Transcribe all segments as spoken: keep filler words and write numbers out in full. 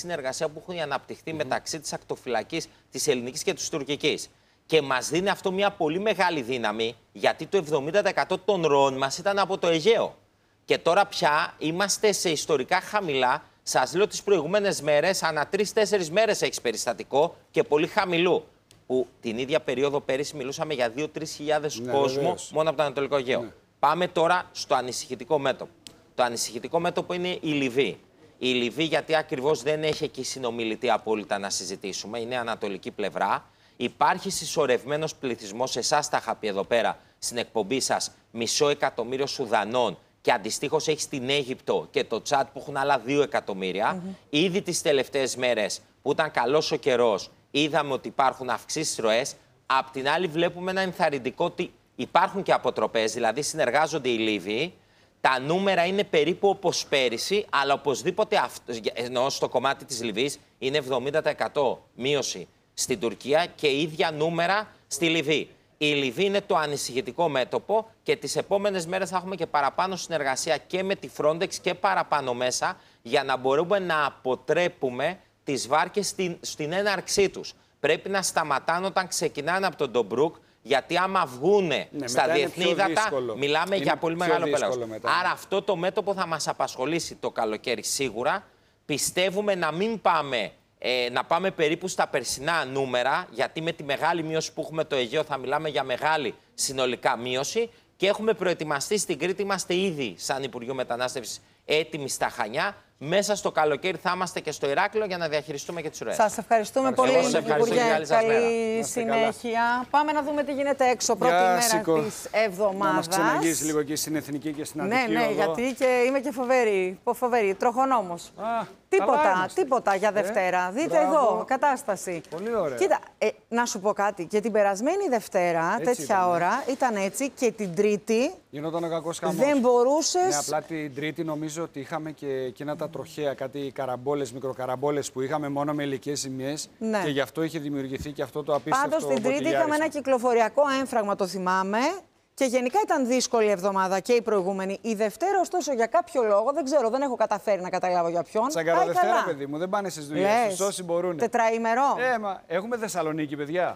συνεργασία που έχουν αναπτυχθεί mm-hmm. μεταξύ της ακτοφυλακής της ελληνικής και της τουρκικής. Και μας δίνει αυτό μια πολύ μεγάλη δύναμη, γιατί το εβδομήντα τοις εκατό των ροών μας ήταν από το Αιγαίο. Και τώρα πια είμαστε σε ιστορικά χαμηλά. Σας λέω τις προηγούμενες μέρες, ανά τρεις-τέσσερις μέρες έχεις περιστατικό και πολύ χαμηλού. Που την ίδια περίοδο πέρυσι μιλούσαμε για δύο με τρεις χιλιάδες ναι, κόσμο βεβαίως. μόνο από το Ανατολικό Αιγαίο. Ναι. Πάμε τώρα στο ανησυχητικό μέτωπο. Το ανησυχητικό μέτωπο είναι η Λιβύη. Η Λιβύη, γιατί ακριβώς δεν έχει εκεί συνομιλητή απόλυτα να συζητήσουμε, είναι ανατολική πλευρά. Υπάρχει συσσωρευμένος πληθυσμός, εσάς τα είχα πει εδώ πέρα στην εκπομπή σας, μισό εκατομμύριο Σουδανών και αντιστοίχως έχει στην Αίγυπτο και το Τσάτ που έχουν άλλα δύο εκατομμύρια. Mm-hmm. Ήδη τις τελευταίες μέρες που ήταν καλός ο καιρός, είδαμε ότι υπάρχουν αυξήσεις ροές. Απ' την άλλη, βλέπουμε ένα ενθαρρυντικό ότι υπάρχουν και αποτροπές, δηλαδή συνεργάζονται οι Λίβοι. Τα νούμερα είναι περίπου όπως πέρυσι, αλλά οπωσδήποτε αυτό, ενώ στο κομμάτι της Λιβύης είναι εβδομήντα τοις εκατό μείωση στην Τουρκία και ίδια νούμερα στη Λιβύη. Η Λιβύη είναι το ανησυχητικό μέτωπο και τις επόμενες μέρες θα έχουμε και παραπάνω συνεργασία και με τη Frontex και παραπάνω μέσα για να μπορούμε να αποτρέπουμε τις βάρκες στην, στην έναρξή τους. Πρέπει να σταματάνε όταν ξεκινάνε από τον Τομπρούκ, γιατί άμα βγούνε ναι, στα διεθνή ύδατα, μιλάμε είναι για πολύ μεγάλο πέλαγος. Άρα αυτό το μέτωπο θα μας απασχολήσει το καλοκαίρι σίγουρα. Πιστεύουμε να μην πάμε, ε, να πάμε περίπου στα περσινά νούμερα, γιατί με τη μεγάλη μείωση που έχουμε το Αιγαίο θα μιλάμε για μεγάλη συνολικά μείωση και έχουμε προετοιμαστεί στην Κρήτη, είμαστε ήδη σαν Υπουργείο Μετανάστευσης έτοιμοι στα Χανιά. Μέσα στο καλοκαίρι θα είμαστε και στο Ηράκλειο για να διαχειριστούμε και τις ροές. Σας ευχαριστούμε ευχαριστώ. πολύ, Υπουργέ. Καλή, καλή συνέχεια. Πάμε να δούμε τι γίνεται έξω. Πρώτη μέρα της εβδομάδας. Να μας ξεναγείς λίγο και στην Εθνική και στην Αττική. Ναι, ναι, οδό. γιατί και είμαι και φοβερή. φοβερή. Τροχονόμος. Α, τίποτα, τίποτα για Δευτέρα. Ε, Δείτε μπράβο. Εδώ, κατάσταση. Πολύ ωραία. Κοίτα, ε, να σου πω κάτι. Και την περασμένη Δευτέρα, έτσι τέτοια ήταν, ώρα, ήταν έτσι και την Τρίτη. Γινόταν ο κακός χαμός. Δεν μπορούσες. Ναι, απλά την Τρίτη νομίζω ότι είχαμε και εκείνα τα τροχαία, κάτι καραμπόλες, μικροκαραμπόλες που είχαμε μόνο με υλικές ζημιές. Ναι. Και γι' αυτό είχε δημιουργηθεί και αυτό το απίστευτο. Πάντως την Τρίτη είχαμε ένα κυκλοφοριακό έμφραγμα, το θυμάμαι. Και γενικά ήταν δύσκολη εβδομάδα και η προηγούμενη. Η Δευτέρα, ωστόσο, για κάποιο λόγο, δεν ξέρω, δεν έχω καταφέρει να καταλάβω για ποιον. Σαν κατά Δευτέρα, παιδί μου, δεν πάνε στις δουλειές. Όσοι μπορούν. Τετραήμερο. Ε, μα έχουμε Θεσσαλονίκη, παιδιά.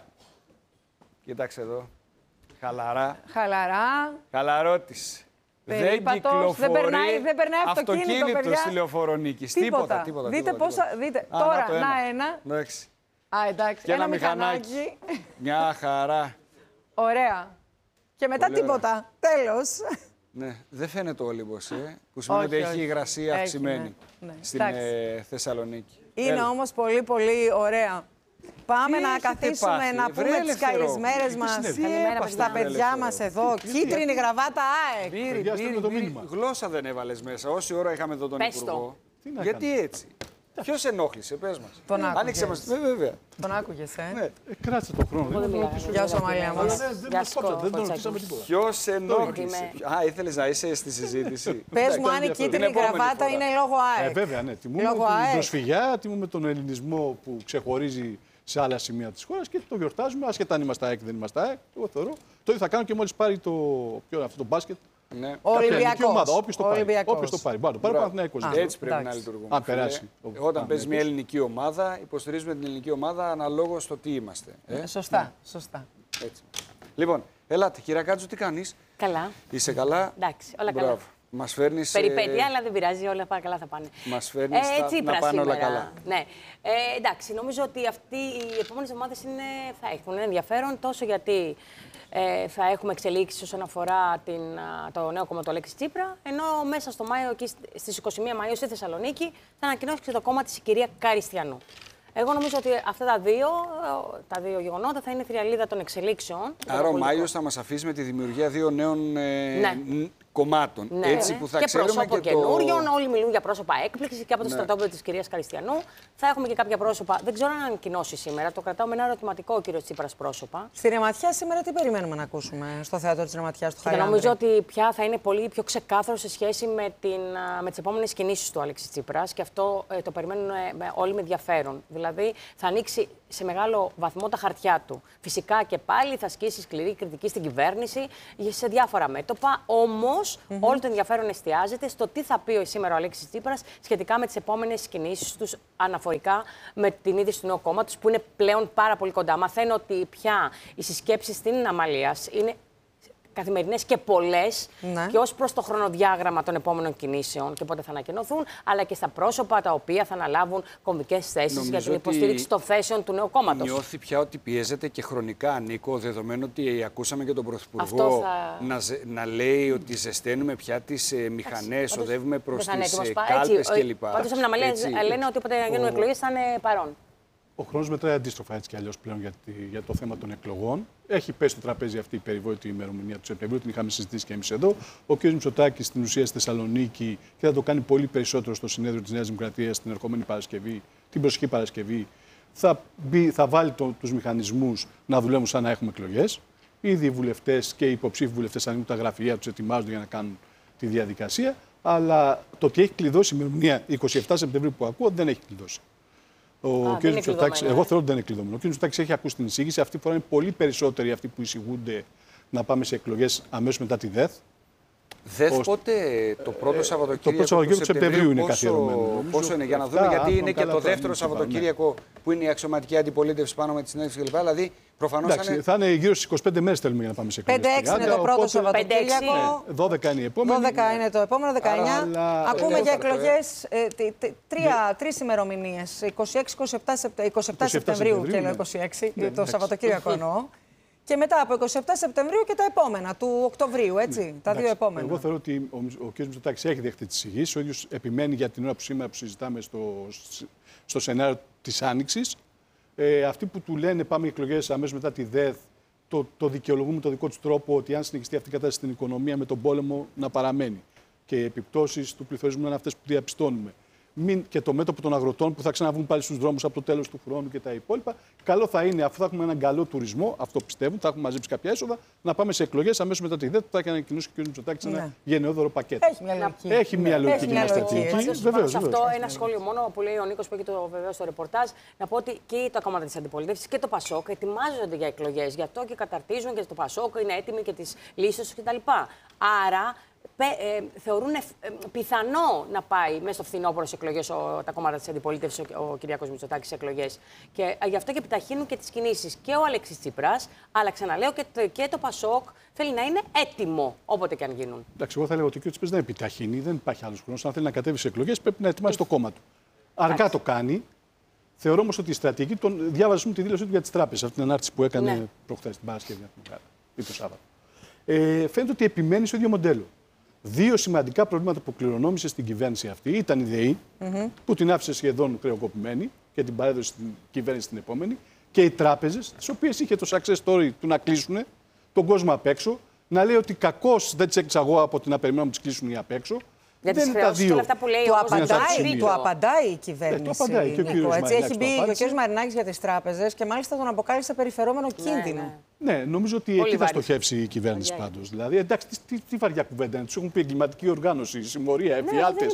Κοίταξε εδώ. Χαλαρά. Χαλαρά. Χαλαρότης. Δεν κυκλοφορεί δεν περνάει, δεν περνάει αυτοκίνητο, αυτοκίνητο στη Λεωφορονίκη. Τίποτα, τίποτα, τίποτα. Δείτε τίποτα, πόσα. τίποτα. Δείτε. Α, τώρα, να, ένα. να ένα. Εντάξει. Α, εντάξει. Και ένα, ένα μηχανάκι. μηχανάκι. Μια χαρά. Ωραία. Και μετά πολύ τίποτα. Τέλος. Ναι, δεν φαίνεται ο Όλυμπος, ε, που σημαίνει ότι έχει υγρασία αυξημένη ναι. Ναι. στην ε, Θεσσαλονίκη. Είναι όμως πολύ, πολύ ωραία. Πάμε τι να καθίσουμε πάθει, να πούμε τις καλησμέρες μας στα παιδιά μας εδώ. Κίτρινη γραβάτα ΑΕΚ. Μπύρι, μπύρι, γλώσσα δεν έβαλες μέσα. Όση ώρα είχαμε εδώ τον Υπουργό. Γιατί έτσι. Ποιος ενόχλησε, πες μας. Τον άκουγες. Άνοιξε μας. Ναι, βέβαια. Τον άκουγες, ε. Ναι. Κράτησε το χρόνο. Γεια σου, Αμαλία μας. Δεν τον ρωτήσαμε τίποτα. Ποιος ενόχλησε. Α, ήθελες να είσαι στη συζήτηση. Πες μου αν η κίτρινη γραβάτα είναι λόγω ΑΕΚ. Βέβαια, ναι. Τιμούμε την προσφυγιά, τιμούμε τον ελληνισμό που ξεχωρίζει σε άλλα σημεία της χώρας και το γιορτάζουμε, ασχετά αν είμαστε ΑΕΚ ή δεν είμαστε ΑΕΚ. Εγώ θεωρώ. Το ίδιο θα κάνω και μόλις πάρει το, ποιο, αυτό το μπάσκετ. Ναι. Ο Ολυμπιακός. Όποιος το πάρει. Όποιος το πάρει. Πάρει Παναθηναϊκός. Έτσι πρέπει να λειτουργούμε. Αν περάσει. Όταν παίζει μια ελληνική ομάδα, υποστηρίζουμε την ελληνική ομάδα αναλόγως στο τι είμαστε. Ε? Σωστά. σωστά. Έτσι. Λοιπόν, ελάτε, κυρία Κάτζου, τι κάνεις. Καλά. Είσαι καλά. Εντάξει, όλα Μπράβο. καλά. Μας φέρνεις. Περιπέτεια, ε... αλλά δεν πειράζει, όλα πάρα καλά θα πάνε. Μας φέρνεις ε, τα... να πάνε όλα καλά. Ναι. Ε, εντάξει, νομίζω ότι αυτοί οι επόμενες εβδομάδες θα έχουν ενδιαφέρον τόσο γιατί ε, θα έχουμε εξελίξεις όσον αφορά την, το νέο κόμμα του Αλέξη Τσίπρα, ενώ μέσα στο Μάιο, εκεί στις είκοσι μία Μαΐου στη Θεσσαλονίκη, θα ανακοινώσει και το κόμμα της η κυρία Καριστιανού. Εγώ νομίζω ότι αυτά τα δύο, τα δύο γεγονότα θα είναι θριαλίδα των εξελίξεων. Άρα ο Μάιος θα μας αφήσει με τη δημιουργία δύο νέων ε, ναι. κομμάτων. Ναι, έτσι ναι. που θα και ξέρουμε πρόσωπο και καινούριων, το... όλοι μιλούν για πρόσωπα έκπληξη και από το ναι. στρατόπεδο της κυρίας Καριστιανού. Θα έχουμε και κάποια πρόσωπα. Δεν ξέρω αν ανακοινώσει σήμερα. Το κρατάω με ένα ερωτηματικό ο κύριος Τσίπρας πρόσωπα. Στη Ρεματιά σήμερα τι περιμένουμε να ακούσουμε στο θέατρο της Ρεματιάς του Χαλιάνδρη. Νομίζω ότι πια θα είναι πολύ πιο ξεκάθαρο σε σχέση με, την, με τις επόμενες κινήσεις του Αλέξη Τσίπρας και αυτό ε, το περιμένουν ε, όλοι με ενδιαφέρον. Δηλαδή θα ανοίξει σε μεγάλο βαθμό τα χαρτιά του. Φυσικά και πάλι θα ασκήσει σκληρή κριτική στην κυβέρνηση σε διάφορα μέτωπα. Όμως Όμως, mm-hmm. όλο το ενδιαφέρον εστιάζεται στο τι θα πει σήμερα ο Αλέξης Τσίπρας σχετικά με τις επόμενες κινήσεις τους αναφορικά με την ίδρυση του νέου κόμματος, που είναι πλέον πάρα πολύ κοντά. Μαθαίνω ότι πια οι συσκέψεις στην Αμαλίας είναι καθημερινές και πολλές, ναι. και ως προς το χρονοδιάγραμμα των επόμενων κινήσεων και πότε θα ανακοινωθούν, αλλά και στα πρόσωπα τα οποία θα αναλάβουν κομβικές θέσεις Νομίζω για την υποστήριξη των θέσεων του νέου κόμματος. Νιώθει πια ότι πιέζεται και χρονικά, Νίκο, δεδομένου ότι ακούσαμε και τον Πρωθυπουργό θα... να, να λέει ότι ζεσταίνουμε πια τις ε, μηχανές, πάντως, οδεύουμε προς τις ε, κάλπες κλπ. Πάντως, από την Αμαλία λένε ότι όποτε γίνουν ο... εκλογές θα είναι παρόν. Ο χρόνος μετράει αντίστροφα έτσι κι αλλιώς πλέον για, τη, για το θέμα των εκλογών. Έχει πέσει στο τραπέζι αυτή η περιβόητη ημερομηνία του Σεπτεμβρίου, την είχαμε συζητήσει και εμείς εδώ. Ο κ. Μητσοτάκης στην ουσία στη Θεσσαλονίκη και θα το κάνει πολύ περισσότερο στο συνέδριο της Νέας Δημοκρατίας την ερχόμενη Παρασκευή, την προσεχή Παρασκευή. Θα, μπει, θα βάλει το, τους μηχανισμούς να δουλεύουν σαν να έχουμε εκλογές. Ήδη οι βουλευτές και οι υποψήφοι βουλευτές ανοίγουν τα γραφεία τους, ετοιμάζονται για να κάνουν τη διαδικασία. Αλλά το ότι έχει κλειδώσει η ημερομηνία εικοστή εβδόμη Σεπτεμβρίου που ακούω δεν έχει κλειδώσει. Ο κ. Μητσοτάκης, εγώ θεωρώ ότι δεν είναι κλειδωμένο. Ο κ. Μητσοτάκης έχει ακούσει την εισήγηση. Αυτή τη φορά είναι πολύ περισσότεροι αυτοί που εισηγούνται να πάμε σε εκλογές αμέσως μετά τη ΔΕΘ. ΔΕΘ πότε, το πρώτο Σαββατοκύριακο, το πρώτο Σαββατοκύριακο του Σεπτεμβρίου είναι καθιερωμένο. Πόσο είναι, για να δούμε, γιατί είναι και το δεύτερο Σαββατοκύριακο που είναι η αξιωματική αντιπολίτευση πάνω με τη συνέντευξη κλπ. Δηλαδή, προφανώς εντάξει, είναι... θα είναι γύρω στις είκοσι πέντε μέρες θέλουμε για να πάμε σε εκλογές. πέντε έξι είναι το πρώτο Σαββατοκύριακο. δώδεκα είναι η επόμενη. δώδεκα είναι το επόμενο, δεκαεννιά. Αλλά... Ακούμε για εκλογές ε, τρεις ημερομηνίες. είκοσι έξι είκοσι επτά Σεπτεμβρίου και λέω είκοσι έξι, το Σαββατοκύριακο εννοώ. Και μετά από είκοσι επτά Σεπτεμβρίου και τα επόμενα, του Οκτωβρίου, έτσι. Ναι, τα δύο επόμενα. Εγώ θεωρώ ότι ο, ο κ. Μητσοτάκης έχει δεχτεί τις εισηγήσεις. Ο ίδιος επιμένει για την ώρα που σήμερα που συζητάμε στο, στο σενάριο της Άνοιξης. Ε, αυτοί που του λένε πάμε εκλογές αμέσως μετά τη ΔΕΘ, το, το δικαιολογούν με τον δικό του τρόπο ότι αν συνεχιστεί αυτή η κατάσταση στην οικονομία με τον πόλεμο να παραμένει. Και οι επιπτώσεις του πληθωρισμού είναι αυτές που διαπιστώνουμε. Μην και το μέτωπο των αγροτών που θα ξαναβγούν πάλι στους δρόμους από το τέλος του χρόνου και τα υπόλοιπα. Καλό θα είναι, αφού θα έχουμε έναν καλό τουρισμό, αυτό πιστεύουν, θα έχουμε μαζέψει κάποια έσοδα, να πάμε σε εκλογές αμέσως μετά τη ΔΕΘ που θα έχει ανακοινώσει και ο κ. Μητσοτάκης ναι. ένα γενναιόδωρο πακέτο. Έχει μια λογική. Έχει μια λογική και μια στρατηγική. Βεβαίως. Σε αυτό ένα σχόλιο μόνο που λέει ο Νίκος που έχει το βεβαίως στο ρεπορτάζ, να πω ότι και τα κόμματα της αντιπολίτευσης και το ΠΑΣΟΚ ετοιμάζονται για εκλογές. Γι' αυτό και καταρτίζουν και το ΠΑΣΟΚ είναι έτοιμοι και τις λίστες κτλ. Άρα. Ε, θεωρούν ε, ε, πιθανό να πάει μέσα στο φθινόπωρο σε εκλογές ο, τα κόμματα της αντιπολίτευσης, ο, ο Κυριάκος Μητσοτάκης σε εκλογές. Και ε, γι' αυτό και επιταχύνουν και τις κινήσεις και ο Αλέξης Τσίπρας, αλλά ξαναλέω και το, και το ΠΑΣΟΚ θέλει να είναι έτοιμο όποτε και αν γίνουν. Εντάξει, εγώ θα λέγω ότι ο κ. Τσίπρας δεν επιταχύνει, δεν υπάρχει άλλος χρόνος. Αν θέλει να κατέβει σε εκλογές, πρέπει να ετοιμάσει το κόμμα του. Αργά το κάνει. Θεωρώ όμως ότι η στρατηγική. Τον διάβαζα τη δήλωσή του για τις τράπεζες, αυτή την ανάρτηση που έκανε ναι. προχθές την Παρασκευή ή το Σάββατο. Ε, φαίνεται ότι επιμένει στο ίδιο μοντέλο. Δύο σημαντικά προβλήματα που κληρονόμησε στην κυβέρνηση αυτή ήταν η ΔΕΗ, mm-hmm. που την άφησε σχεδόν χρεοκοπημένη και την παρέδωσε στην κυβέρνηση την επόμενη, και οι τράπεζες, τις οποίες είχε το success story του να κλείσουν τον κόσμο απ' έξω, να λέει ότι κακώς δεν τις έκλεισα εγώ από την να περιμένω να τις κλείσουν οι απ' έξω. Για τις χρεώσεις και όλα αυτά που λέει το ο απαντάει, το απαντάει η κυβέρνηση. Ε, το απαντάει και ο κύριος έτσι, έχει μπει και ο κ. Μαρινάκης για τις τράπεζες και μάλιστα τον αποκάλυψε περιφερόμενο κίνδυνο. Ναι, ναι. ναι, νομίζω ότι πολύ εκεί θα στοχεύσει η κυβέρνηση πάντως. Δηλαδή, εντάξει, τι, τι, τι βαριά κουβέντα είναι. Τους έχουν πει εγκληματική οργάνωση, συμμορία, εφιάλτες.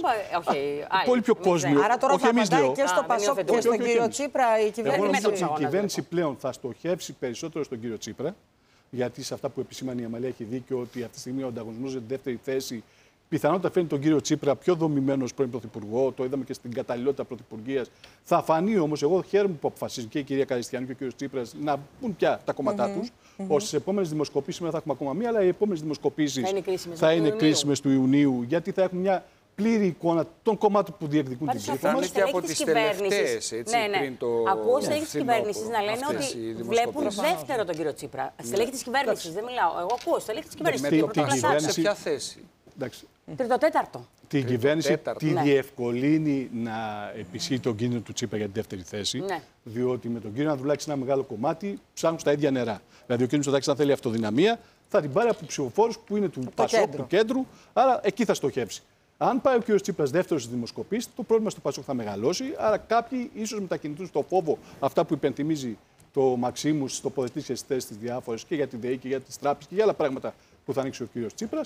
Πολύ πιο κόσμιο. Άρα τώρα θα απαντάει και στο ΠΑΣΟΚ και στον κύριο Τσίπρα η κυβέρνηση. Η κυβέρνηση πλέον θα στοχεύσει περισσότερο στον κύριο Τσίπρα. Γιατί σε αυτά που επισήμανε η Αμαλία έχει δίκιο ότι αυτή τη στιγμή ο ανταγωνισμός για τη δεύτερη θέση πιθανότατα φέρνει τον κύριο Τσίπρα πιο δομημένο ως πρώην πρωθυπουργό. Το είδαμε και στην καταλληλότητα πρωθυπουργίας. Θα φανεί όμως, εγώ χαίρομαι που αποφασίζουν και η κυρία Καριστιανού και ο κύριος Τσίπρας να μπουν πια τα κόμματά mm-hmm. τους. Mm-hmm. Ώστε στις επόμενες δημοσκοπήσεις, σήμερα θα έχουμε ακόμα μία, αλλά οι επόμενες δημοσκοπήσεις θα είναι κρίσιμες του Ιουνίου. Γιατί θα έχουν μια πλήρη εικόνα των κομμάτων που διεκδικούν την ψήφο μας. Και από τις τελευταίες, έτσι, ναι, ναι. πριν το... Ακούω στελέχη της κυβέρνησης να λένε ότι βλέπουν δεύτερο τον κύριο Τσίπρα. Στελέχη της κυβέρνησης, δεν μιλάω. Εγώ ακούω στελέχη της κυβέρνησης. Σε ποια θέση? Τριτοτέταρτο. Την κυβέρνηση τη ναι. διευκολύνει να επισύει τον κίνδυνο του Τσίπρα για τη δεύτερη θέση. Ναι. Διότι με τον κύριο Ανδρουλάκη ένα μεγάλο κομμάτι ψάχνουν στα ίδια νερά. Δηλαδή, ο κύριος Μητσοτάκης, αν θέλει αυτοδυναμία, θα την πάρει από ψηφοφόρους που είναι του ΠΑΣΟΚ, του κέντρου, άρα εκεί θα στοχεύσει. Αν πάει ο κύριος Τσίπρας δεύτερος στις δημοσκοπήσεις, το πρόβλημα στο ΠΑΣΟΚ θα μεγαλώσει. Άρα κάποιοι ίσως μετακινηθούν στο φόβο, αυτά που υπενθυμίζει το Μαξίμους, τοποθετήσει στις θέσεις της διάφορες και για τη ΔΕΗ και για τις τράπεζες και για άλλα πράγματα που θα ανοίξει ο κύριος Τσίπρας.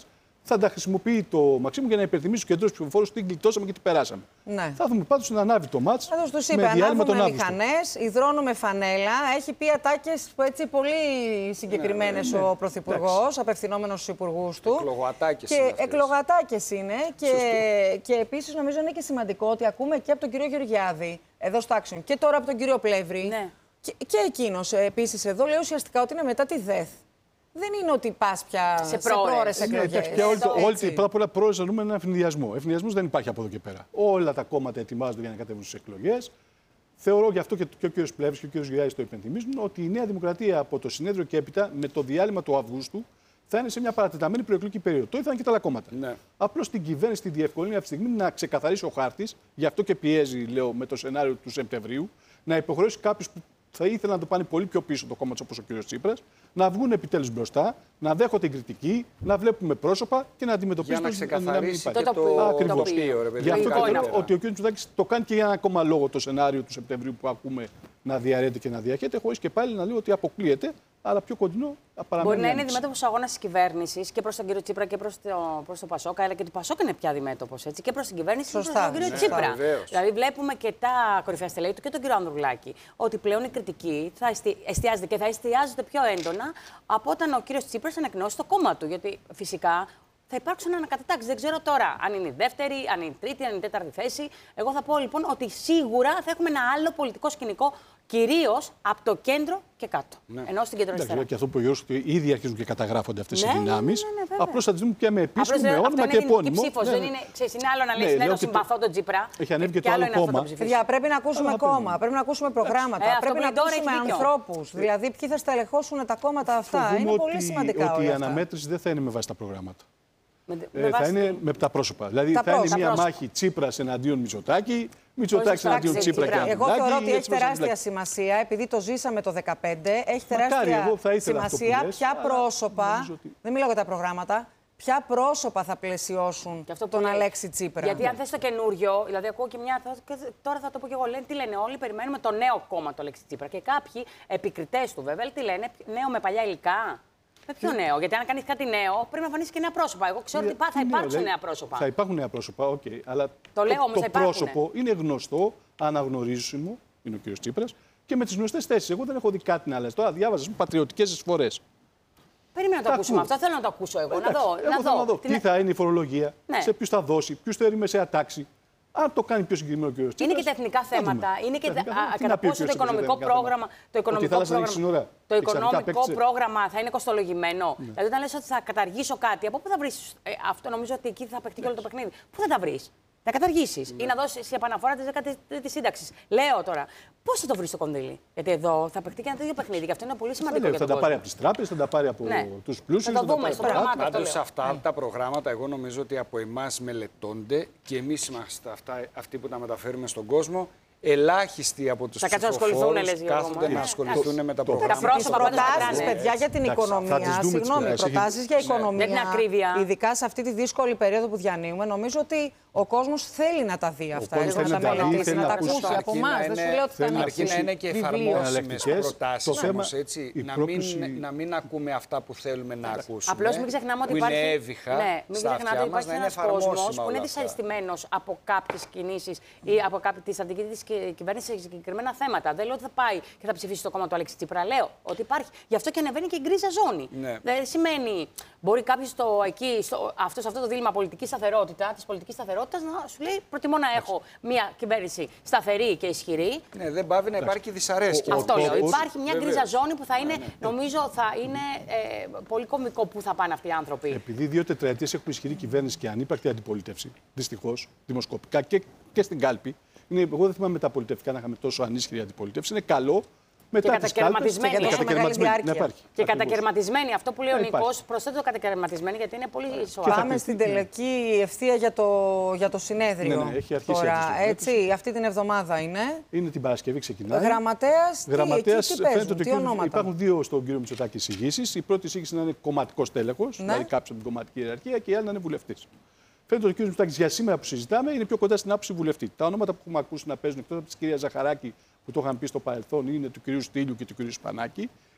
θα τα χρησιμοποιεί το Μαξίμου για να υπενθυμίσει στους κεντρούς ψηφοφόρους τι γλιτώσαμε και τι περάσαμε. Ναι. Θα δούμε πάντως να ανάβει το μάτς. Εδώ τους είπε, ανάβουμε μηχανές, υδρώνουμε φανέλα. Έχει πει ατάκες πολύ συγκεκριμένες ναι, ναι, ναι. ο Πρωθυπουργός, απευθυνόμενος στους υπουργούς του. Εκλογατάκες και εκλογατάκες είναι. Και, και επίσης νομίζω είναι και σημαντικό ότι ακούμε και από τον κύριο Γεωργιάδη, εδώ στο Action, και τώρα από τον κύριο Πλεύρη. Ναι. Και, και εκείνος επίσης εδώ λέει ουσιαστικά ότι είναι μετά τη ΔΕΘ. Δεν είναι ότι πας πια σε πρόορες εκλογές. Και όλοι, όλοι, πρώτα απ' όλα, πρόορες εννοούμε έναν ευνηδιασμό. Ευνηδιασμός δεν υπάρχει από εδώ και πέρα. Όλα τα κόμματα ετοιμάζονται για να κατέβουν στις εκλογές. Θεωρώ γι' αυτό και, και ο κ. Πλεύρης και ο κ. Γιάννης το υπενθυμίζουν ότι η Νέα Δημοκρατία από το συνέδριο και έπειτα με το διάλειμμα του Αυγούστου θα είναι σε μια παρατεταμένη προεκλογική περίοδο. Το ήθελαν και τα άλλα κόμματα. Ναι. Απλώς την κυβέρνηση τη διευκολύνει αυτή τη στιγμή να ξεκαθαρίσει ο χάρτης, γι' αυτό και πιέζει, λέω, με το σενάριο του Σεπτεμβρίου, να υποχρεώσει κάποιους που θα ήθελαν να το πάνε πολύ πιο πίσω το κόμμα του όπως ο κ. Τσίπρας, να βγουν επιτέλους μπροστά, να δέχονται κριτική, να βλέπουμε πρόσωπα και να αντιμετωπίσουν να ξεκαθαρίσει το, το, το, ακριβώς. Το τοπίο, ρε παιδί. Γι' αυτό και λέω ότι ο κ. Μητσοτάκης το κάνει και για ένα ακόμα λόγο το σενάριο του Σεπτεμβρίου που ακούμε να διαρρέεται και να διαχέεται, χωρίς και πάλι να λέω ότι αποκλείεται, αλλά πιο κοντινό παραμένει. Μπορεί να είναι αντιμέτωπος αγώνας της κυβέρνησης και προς τον κύριο Τσίπρα και προς το, προς το Πασόκ, αλλά και του Πασόκ είναι πια αντιμέτωπος, έτσι, και προς την κυβέρνηση και προς τον κύριο ναι, Τσίπρα. Βεβαίως. Δηλαδή, βλέπουμε και τα κορυφαία στελέχη του και τον κύριο Ανδρουλάκη, ότι πλέον η κριτική θα εστιάζεται και θα εστιάζεται πιο έντονα από όταν ο κύριος Τσίπρας ανακοινώσει το κόμμα του. Γιατί φυσικά θα υπάρξουν ανακατατάξεις. Δεν ξέρω τώρα αν είναι η δεύτερη, αν είναι η τρίτη, αν είναι η τέταρτη θέση. Εγώ θα πω λοιπόν ότι σίγουρα θα έχουμε ένα άλλο πολιτικό σκηνικό, κυρίως από το κέντρο και κάτω. Ναι. Ενώ στην κεντροαριστερά. Και αυτό που γύρω ότι ήδη αρχίζουν και καταγράφονται αυτές ναι, οι δυνάμεις. Ναι, ναι, ναι, Απλώς θα τις δούμε πια με επίσημο, με όνομα και επώνυμο. Ψήφος, ναι, ναι. είναι, ξέρεις, είναι άλλο να λες, ναι, ναι, συμπαθώ τον Τσίπρα. Έχει ανέβει και, και το άλλο κόμμα. Παιδιά, πρέπει να ακούσουμε Α, κόμμα, πρέπει να ακούσουμε προγράμματα, ε, πρέπει να ακούσουμε ανθρώπους. Δηλαδή, ποιοι θα στελεχώσουν τα κόμματα αυτά. Είναι πολύ σημαντικά. Ότι η αναμέτρηση δεν θα είναι με βάση τα προγράμματα. Με, ε, με θα είναι με τα πρόσωπα. Δηλαδή θα είναι μια μάχη Τσίπρας εναντίον Μητσοτάκη, Μητσοτάκη εναντίον Τσίπρα και Ανδρουλάκη. Εγώ θεωρώ ότι έχει τεράστια σημασία, επειδή το ζήσαμε το δύο χιλιάδες δεκαπέντε, έχει τεράστια σημασία ποια πρόσωπα, δεν μιλάω για τα προγράμματα, ποια πρόσωπα θα πλαισιώσουν τον λέει, Αλέξη Τσίπρα. Γιατί αν θες το καινούριο, δηλαδή ακούω και μια. Τώρα θα το πω και εγώ. Λένε, τι λένε όλοι, περιμένουμε το νέο κόμμα του Αλέξη Τσίπρα. Και κάποιοι επικριτές του βέβαια, τι λένε, νέο με παλιά υλικά. Με ποιο νέο, γιατί αν κάνει κάτι νέο, πρέπει να εμφανίσει και νέα πρόσωπα. Εγώ ξέρω ότι θα υπάρξουν νέα πρόσωπα. Θα υπάρχουν νέα πρόσωπα, οκ. Okay, αλλά το, λέω, όμως, το πρόσωπο είναι γνωστό, αναγνωρίσιμο, είναι ο κ. Τσίπρας, και με τις γνωστές θέσεις. Εγώ δεν έχω δει κάτι να αλλάζει. Τώρα διάβαζα πατριωτικές εισφορές. Περίμενα να το ακούσουμε αυτό. Θέλω να το ακούσω εγώ. Εντάξει, να δω. Εγώ να δω. δω. Τι θα είναι η φορολογία, ναι. σε ποιους θα δώσει, ποιους θέλει μεσαία τάξη. Αν το κάνει πιο συγκεκριμένο ο κ. Τσίπρας. Είναι και τα εθνικά θέματα. Είναι και κατά πόσο το οικονομικό πρόγραμμα. Το οικονομικό πρόγραμμα, το οικονομικό πρόγραμμα θα είναι κοστολογημένο. Ναι. Δηλαδή, όταν λες ότι θα καταργήσω κάτι, από πού θα βρεις. Ε, αυτό νομίζω ότι εκεί θα παιχτεί και όλο το παιχνίδι. Πού θα τα βρεις. Θα καταργήσεις ναι. ή να δώσεις επαναφορά της δέκατης σύνταξης. Λέω τώρα. Πώς θα το βρεις το κονδύλι. Γιατί εδώ θα παιχτεί και ένα τέτοιο παιχνίδι και αυτό είναι πολύ σημαντικό. Θα, για θα τον τα πάρει από τις τράπεζες, θα τα πάρει από ναι. τους πλούσιους. Θα το δούμε στο προγραμμάτιο. Πάντως σε αυτά ναι. τα προγράμματα, εγώ νομίζω ότι από εμάς μελετώνται και εμείς είμαστε αυτά, αυτοί που τα μεταφέρουμε στον κόσμο. Ελάχιστοι από τους ψηφοφόρους κάθονται να ασχοληθούν με τα προγράμματα. Προτάσεις, παιδιά, για την οικονομία. Συγγνώμη, προτάσεις για οικονομία. Ειδικά σε αυτή τη δύσκολη περίοδο που διανύουμε, νομίζω ότι ο κόσμος θέλει να τα δει αυτά. Να τα μελετήσει, να τα ακούσει από εμάς. Δεν σου λέω ότι θα αρκεί να είναι και εφαρμόσιμες προτάσεις όμως, έτσι. Να μην ακούμε αυτά που θέλουμε να ακούσουμε. Απλώς μην ξεχνάμε ότι υπάρχει ένας κόσμος που είναι δυσαρεστημένος από κάποιες κινήσεις ή από τις αντικείτες κυβέρνηση σε συγκεκριμένα θέματα. Δεν λέω ότι θα πάει και θα ψηφίσει το κόμμα του Αλέξη Τσίπρα. Λέω ότι υπάρχει. Γι' αυτό και ανεβαίνει και η γκρίζα ζώνη. Ναι. Δεν σημαίνει. Μπορεί κάποιο εκεί, στο, αυτό, σε αυτό το δίλημμα πολιτική σταθερότητα, τη πολιτική σταθερότητα, να σου λέει: προτιμώ να έχω μια κυβέρνηση σταθερή και ισχυρή. Ναι, δεν πάβει να υπάρχει δυσαρέσκεια. Αυτό ο, λέω. Ο, υπάρχει μια γκρίζα ζώνη που θα είναι, ναι, ναι. νομίζω, θα είναι ε, πολύ κωμικό που θα πάνε αυτοί οι άνθρωποι. Επειδή δύο τετραετίες έχουμε ισχυρή κυβέρνηση και ανύπαρκτη αντιπολίτευση, δυστυχώς, δημοσκοπικά και, και στην κάλπη. Είναι, εγώ δεν θυμάμαι τα πολιτευτικά να είχαμε τόσο ανίσχυρη αντιπολίτευση. Είναι καλό μετά τις κάλπες και κατακαιρματισμένη. Να υπάρχει. Και κατακαιρματισμένη. Αυτό που λέει ο Νίκος, προσθέτω κατακαιρματισμένη γιατί είναι πολύ σοβαρό. Πάμε στην τελική ευθεία για το, για το συνέδριο. Ναι, ναι, έχει αρχίσει τώρα, έτσι, αυτή την εβδομάδα είναι. Είναι την Παρασκευή, ξεκινάει. Γραμματέας, τι, Γραμματέας, τι, τι παίζουν, τι ονόματα. Υπάρχουν δύο στον κύριο Μητσοτάκη εισηγήσεις. Η πρώτη εισήγηση να είναι κομματικός τέλεχος, ναι. δηλαδή κάποιος από την κομματική ιεραρχία, και η άλλη να είναι βουλευτής. Φαίνεται ότι ο κ. Μητσοτάκης για σήμερα που συζητάμε είναι πιο κοντά στην άποψη βουλευτή. Τα ονόματα που έχουμε ακούσει να παίζουν εκτός από τη κυρία Ζαχαράκη, που το είχαν πει στο παρελθόν, είναι του κ. Στήλιου και του κ. Σπανάκη.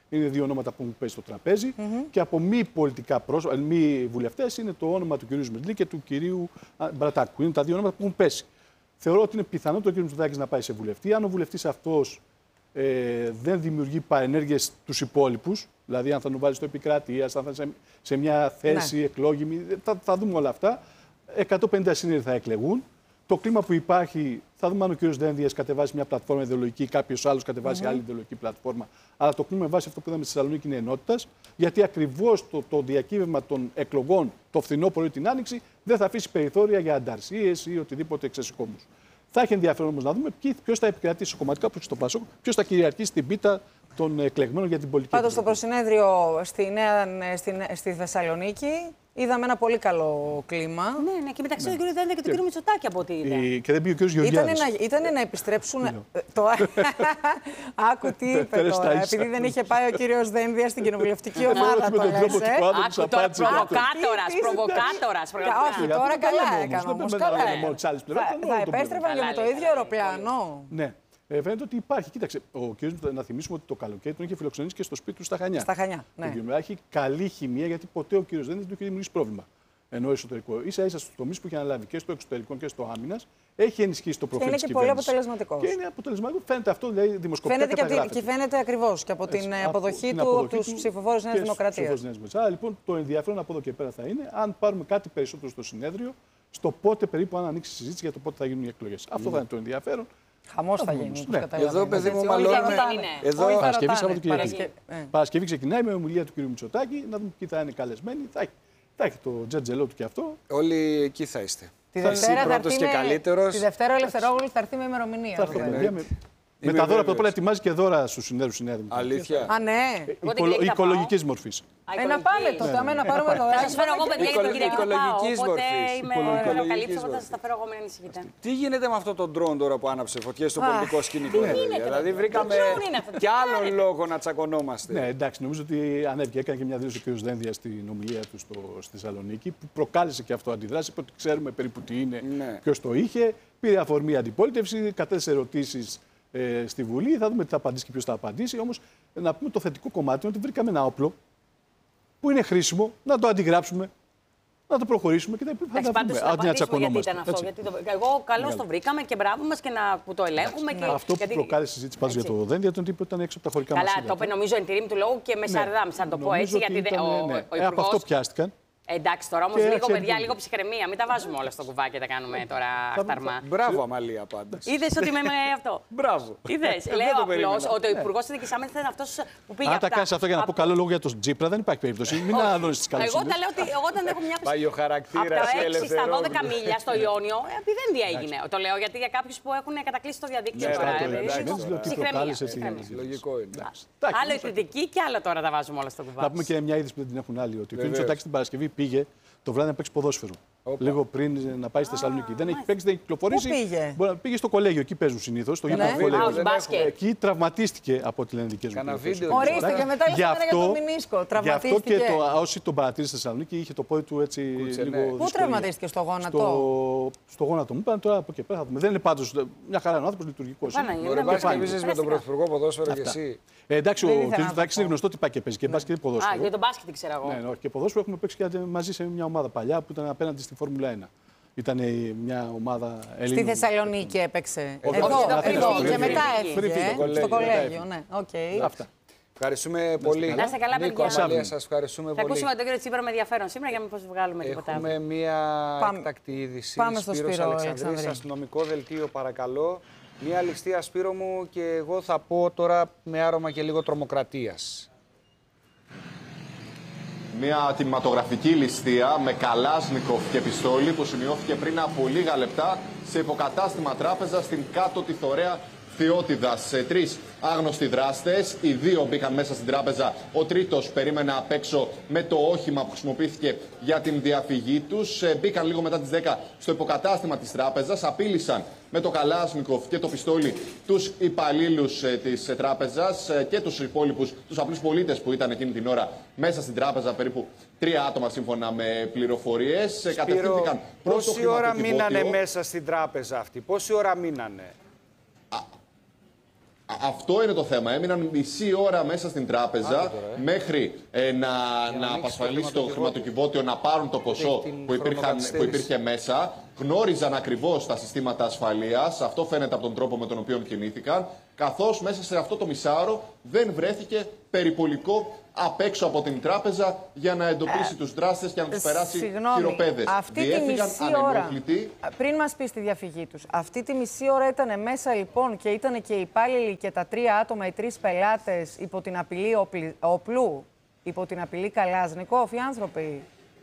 Είναι δύο ονόματα που έχουν πέσει στο τραπέζι. Mm-hmm. Και από μη πολιτικά πρόσωπα, μη βουλευτές, είναι το όνομα του κυρίου Σμιτλή και του κυρίου Μπρατάκου. Είναι τα δύο ονόματα που έχουν πέσει. Θεωρώ ότι είναι πιθανό το κύριο Μητσοτάκης να πάει σε βουλευτή. Αν ο βουλευτής αυτός ε, δεν δημιουργεί παρενέργειες στους υπόλοιπους, δηλαδή αν θα τον βάλει στο επικράτειας, αν θα σε, σε μια θέση ναι. εκλόγιμη, θα, θα δούμε όλα αυτά. εκατόν πενήντα συνήθειες θα εκλεγούν. Το κλίμα που υπάρχει, θα δούμε αν ο κ. Δένδιας κατεβάσει μια πλατφόρμα ιδεολογική, κάποιος άλλος κατεβάσει mm-hmm. άλλη ιδεολογική πλατφόρμα. Αλλά το κλίμα με βάση αυτό που είδαμε στη Θεσσαλονίκη είναι ενότητας, γιατί ακριβώς το, το διακύβευμα των εκλογών το φθινόπωρο ή την άνοιξη δεν θα αφήσει περιθώρια για ανταρσίες ή οτιδήποτε εξαισικόμους. Θα έχει ενδιαφέρον όμως να δούμε ποιος θα επικρατήσει κομματικά, όπως στο Πασόκ, ποιος θα κυριαρχήσει την πίτα των εκλεγμένων για την πολιτική. Πάντως, στο προσυνέδριο στη, Νέα, στη, στη Θεσσαλονίκη είδαμε ένα πολύ καλό κλίμα. Ναι, ναι, και μεταξύ ναι. του κ. Δένδια και του κ. Μητσοτάκη από ό,τι είδα. Η... Και δεν πήγε ο κ. Γεωργιάδης. Ήτανε να, ήτανε να επιστρέψουν. το... Άκου τι είπε τώρα. Επειδή δεν είχε πάει ο κ. Δένδια στην κοινοβουλευτική ομάδα. το λες, ε. Άκου τώρα, προβοκάτορας, προβοκάτορας. Όχι, τώρα καλά έκανε όμως. Θα επέστρεφαν και με το ίδιο αεροπλάνο. Ναι. Ε, φαίνεται ότι υπάρχει. Κοίταξε, ο κ. να θυμίσουμε ότι το καλοκαίρι τον είχε φιλοξενήσει και στο σπίτι του στα Χανιά. Στα Χανιά, ναι. Το έχει καλή χημεία, γιατί ποτέ ο κ. Δένδιας δεν του είχε δημιουργήσει πρόβλημα. Ενώ εσωτερικό. Ίσα ίσα στους τομείς που είχε αναλάβει και στο εξωτερικό και στο άμυνας, έχει ενισχύσει το προφίλ της κυβέρνησης. Είναι και πολύ αποτελεσματικό. Και είναι αποτελεσματικό. Φαίνεται αυτό, δηλαδή δημοσκοπικά. Φαίνεται και, και φαίνεται ακριβώς και από την Έτσι, αποδοχή του από τους ψηφοφόρους Νέας Δημοκρατίας. Άρα λοιπόν το ενδιαφέρον από εδώ και πέρα θα είναι αν πάρουμε κάτι περισσότερο στο συνέδριο, στο πότε περίπου αν ανοίξει η συζήτηση για το πότε θα γίνουν οι εκλογές. Mm. Αυτό θα είναι το ενδιαφέρον. Χαμός θα γίνει. Ναι. Εδώ, παιδί μου, μαλώνουμε. Εδώ... Παρασκευή, Σαββατοκύριακο. Παρασκευή ξεκινάει με ομιλία του κ. Μητσοτάκη, να δούμε ποιοι θα είναι καλεσμένοι. Θα έχει, θα έχει το τζατζελό του και αυτό. Όλοι εκεί θα είστε. Τη Δευτέρα, θα και καλύτερος. Τη Δευτέρα ο Ελευθερόγλου θα έρθει με ημερομηνία. Θα έρθει με, με τα δώρα, πρώτα ετοιμάζει και δώρα στους συνέδρους συνέδρου. Αλήθεια. Α, ναι. Οικολογικής μορφής. Ε, να πάμε τότε, αμέ να πάρουμε δώρα. Θα σας φέρω εγώ, παιδιά, για τον Κυριακή θα πάω. Οπότε είμαι προκαλύψω, οπότε θα σας τα φέρω εγώ, μην ανησυχείτε. Τι γίνεται με αυτό το ντρόν τώρα που άναψε φωτιές στο πολιτικό σκηνικό? Δηλαδή βρήκαμε κι άλλο λόγο να τσακωνόμαστε. Ναι, εντάξει, νομίζω ότι ανέβηκε. Έκανε και μια δήλωση ο κ. Δένδια στην ομιλία του στη Θεσσαλονίκη που προκάλεσε και αυτό αντιδράσει. Είπε ότι ξέρουμε περίπου τι είναι, ποιος το είχε. Πήρε αφορμή αντιπολίτευση, κατέθεσε ερωτήσεις ε, στη Βουλή. Θα δούμε τι θα απαντήσει και ποιος θα απαντήσει. Όμως, να πούμε το θετικό κομμάτι είναι ότι βρήκαμε ένα όπλο που είναι χρήσιμο να το αντιγράψουμε, να το προχωρήσουμε και θα πούμε. Αντί να τσακωνόμαστε. Εγώ καλώς το βρήκαμε και μπράβο μας και να που το ελέγχουμε. Και... Αυτό που προκάλεσε συζήτηση πάντως για το Δένδια ήταν ότι ήταν έξω από τα χωρικά μας. Καλά, το είπε νομίζω εν τηρήμη του λόγου και με σαρδάμ, σαν το πω έτσι. Γιατί από αυτό πιάστηκαν. Εντάξει, τώρα όμως λίγο, παιδιά, λίγο ψυχραιμία. Μην τα βάζουμε όλα στο κουβάκι και τα κάνουμε τώρα αχταρμά. Μπράβο, Αμαλία, πάντως. Είδες ότι είμαι με αυτό. Μπράβο. Είδες. Λέω απλώς ότι ο Υπουργός Εθνικής Άμυνας ήταν αυτός που πήγε. Αν τα κάνεις αυτό για να πω καλό λόγο για τον Τζίπρα, δεν υπάρχει περίπτωση. Μην αναλώνεις τις καλές. Εγώ τα λέω ότι εγώ όταν έχω μια Πάει ο χαρακτήρας. Από τα έξι στα δώδεκα μίλια στο Ιόνιο, επειδή δεν έγινε. Το λέω γιατί για κάποιους που έχουν κατακλείσει το διαδίκτυο τώρα. Ψυχραιμία. Λογικό είναι. Άλλο η κριτική και άλλο τώρα τα βάζουμε όλα στο κουβάκι. Να πούμε και μια είδηση που δεν την έχουν άλλοι. Ότι ο κ. Μητσοτάκης την Παρασκευή πήγε το βράδυ να παίξει ποδόσφαιρο. Οπα. Λίγο πριν να πάει στη Θεσσαλονίκη. Δεν έχει παίξει, δεν έχει κυκλοφορήσει. Πού πήγε? Μπορεί, πήγε στο κολέγιο, εκεί παίζουν συνήθως. Στο ναι. Εκεί τραυματίστηκε από τη ελληνική μου. Ορίστε και μετά για το μηνίσκο. Τραυματίστηκε. Γι' αυτό και το, όσοι τον παρατήρησε στη Θεσσαλονίκη είχε το πόδι του έτσι Κουτσενέ. λίγο. Πού τραυματίστηκε, στο γόνατο? Στο, στο γόνατο μου. Πάνε τώρα από εκεί πέρα. Δεν είναι πάντως μια χαρά, είναι άνθρωπος λειτουργικός. Μπορεί να πάει με τον Πρωθυπουργό ποδόσφαιρο και εσύ. Εντάξει, ο κ. Μητσοτάκης είναι γνωστό ότι πάει και παίζει και μπάσκετ και ποδόσφαιρο. Α, για τον μπάσκετ ξέρω εγώ. Ναι, και ποδόσφαιρο έχουμε παίξει και μαζί σε μια ομάδα παλιά που ήταν απέναντι στη Φόρμουλα ένα. Ήταν μια ομάδα Ελλήνων. Στη Θεσσαλονίκη έπαιξε. Εδώ, εδώ και μετά έφυγε. Στο κολέγιο, ναι. Αυτά. Ευχαριστούμε πολύ. Να είστε καλά, παιδιά. Σας ευχαριστούμε πολύ. Θα ακούσουμε τον κύριο Τσίπρα με ενδιαφέρον σήμερα για να μην βγάλουμε τίποτα. Έχουμε μία έκτακτη είδηση. Πάμε στο Σπύρος Σπύρο Αλεξανδρής, αστυνομικό δελτίο, παρακαλώ. Μία ληστεία, Σπύρο μου, και εγώ θα πω τώρα με άρωμα και λίγο τρομοκρατίας. Μια ατιμματογραφική ληστεία με καλάσνικοφ και πιστόλι που σημειώθηκε πριν από λίγα λεπτά σε υποκατάστημα τράπεζα στην Κάτω Τιθωρέα Θεότιδας. Τρεις άγνωστοι δράστες, οι δύο μπήκαν μέσα στην τράπεζα, ο τρίτος περίμενε απ' έξω με το όχημα που χρησιμοποιήθηκε για την διαφυγή τους. Μπήκαν λίγο μετά τις δέκα στο υποκατάστημα της τράπεζας, απείλησαν με το καλάσνικοφ και το πιστόλι τους υπαλλήλους της τράπεζας και τους υπόλοιπους, τους απλούς πολίτες που ήταν εκείνη την ώρα μέσα στην τράπεζα, περίπου τρία άτομα σύμφωνα με πληροφορίες. Κατευθύνθηκαν προς το πόση ώρα μείνανε μέσα στην τράπεζα αυτή, πόση ώρα μείνανε? Α, α, αυτό είναι το θέμα. Έμειναν μισή ώρα μέσα στην τράπεζα τώρα, ε. μέχρι ε, να, να, να απασφαλίσει το χρηματοκιβώτιο, να πάρουν το ποσό που, υπήρχαν, που υπήρχε μέσα. Γνώριζαν ακριβώς τα συστήματα ασφαλείας. Αυτό φαίνεται από τον τρόπο με τον οποίο κινήθηκαν. Καθώς μέσα σε αυτό το μισάωρο δεν βρέθηκε περιπολικό απ' έξω από την τράπεζα για να εντοπίσει ε, τους δράστες και να τους περάσει χειροπέδες. Αυτή τη μισή ώρα, πριν μας πεις τη διαφυγή τους, αυτή τη μισή ώρα ήταν μέσα λοιπόν και ήταν και οι υπάλληλοι και τα τρία άτομα, οι τρεις πελάτες υπό την απειλή όπλου, υπό την απειλή Καλάζνικοφ, οι άνθρωποι.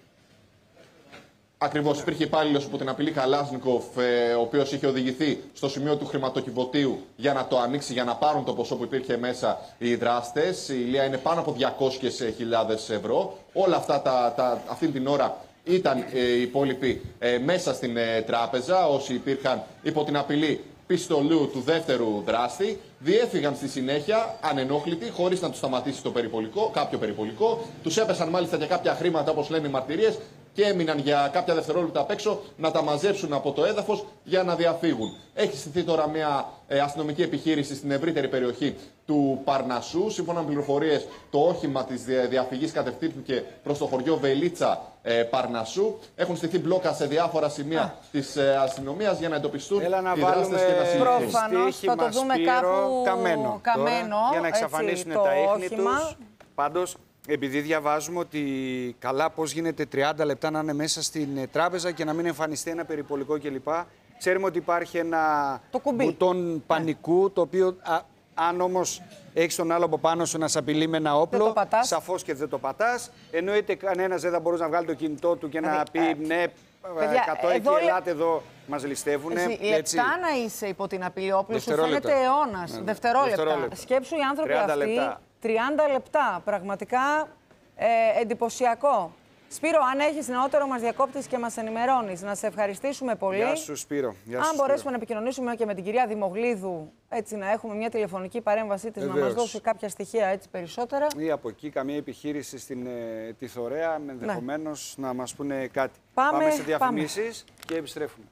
Ακριβώς, υπήρχε υπάλληλος από την απειλή Καλάζνικοφ, ε, ο οποίος είχε οδηγηθεί στο σημείο του χρηματοκιβωτίου για να το ανοίξει, για να πάρουν το ποσό που υπήρχε μέσα οι δράστες. Η ηλία είναι πάνω από διακόσιες χιλιάδες ευρώ. Όλα αυτά τα, τα, αυτή την ώρα ήταν ε, οι υπόλοιποι ε, μέσα στην ε, τράπεζα, όσοι υπήρχαν υπό την απειλή πιστολού του δεύτερου δράστη. Διέφυγαν στη συνέχεια ανενόχλητοι, χωρίς να τους σταματήσει το περιπολικό, κάποιο περιπολικό. Τους έπεσαν μάλιστα και κάποια χρήματα, όπως λένε οι μαρτυρίες, και έμειναν για κάποια δευτερόλεπτα απ' έξω να τα μαζέψουν από το έδαφος για να διαφύγουν. Έχει στηθεί τώρα μια ε, αστυνομική επιχείρηση στην ευρύτερη περιοχή του Παρνασσού. Σύμφωνα με πληροφορίες, το όχημα της διαφυγής κατευθύνθηκε προς το χωριό Βελίτσα ε, Παρνασσού. Έχουν στηθεί μπλόκα σε διάφορα σημεία της ε, αστυνομίας για να εντοπιστούν οι δράστες και να συλληφθούν. Προφανώς θα το δούμε κάπου καμένο, καμένο τώρα, για να εξαφανίσουν έτσι, τα ίχνη τους. Πάντως, επειδή διαβάζουμε ότι καλά πώς γίνεται τριάντα λεπτά να είναι μέσα στην τράπεζα και να μην εμφανιστεί ένα περιπολικό κλπ. Ξέρουμε ότι υπάρχει ένα μπουτόν πανικού, το οποίο α, αν όμως έχεις τον άλλο από πάνω σου να σε απειλεί με ένα όπλο, σαφώς και δεν το πατάς. Εννοείται κανένας δεν θα μπορούσε να βγάλει το κινητό του και να πει ναι, εκατό εκεί, ελάτε εδώ, μας ληστεύουνε. Λεπτά να είσαι υπό την απειλή όπλου σου φαίνεται αιώνας. Ναι, δευτερόλεπτα. δευτερόλεπτα. Σκέψου οι άνθρωποι αυτοί. Λεπτά. τριάντα λεπτά. Πραγματικά ε, εντυπωσιακό. Σπύρο, αν έχεις νεότερο, μας διακόπτεις και μας ενημερώνεις. Να σε ευχαριστήσουμε πολύ. Γεια σου, Σπύρο. Γεια σου, αν μπορέσουμε Σπύρο. να επικοινωνήσουμε και με την κυρία Δημογλίδου, έτσι να έχουμε μια τηλεφωνική παρέμβασή της, να μας δώσει κάποια στοιχεία έτσι περισσότερα. Ή από εκεί καμία επιχείρηση στην ε, τη Θωρέα, ενδεχομένως ναι. να μας πούνε κάτι. Πάμε, πάμε σε διαφημίσεις και επιστρέφουμε.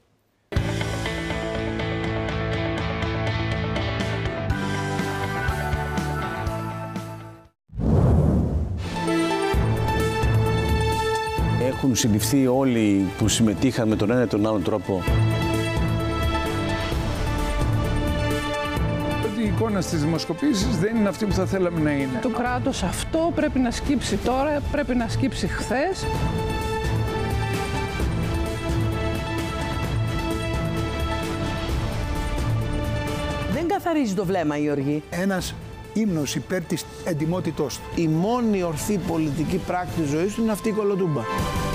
Έχουν συλληφθεί όλοι που συμμετείχαν με τον ένα ή τον άλλον τρόπο. Η εικόνα στις δημοσκοπήσεις δεν είναι αυτή που θα θέλαμε να είναι. Το κράτος αυτό πρέπει να σκύψει τώρα, πρέπει να σκύψει χθες. Δεν καθαρίζει το βλέμμα, Γιώργη. Ένας ύμνος υπέρ της εντιμότητός του. Η μόνη ορθή πολιτική πράξη της ζωής του είναι αυτή η κολοτούμπα.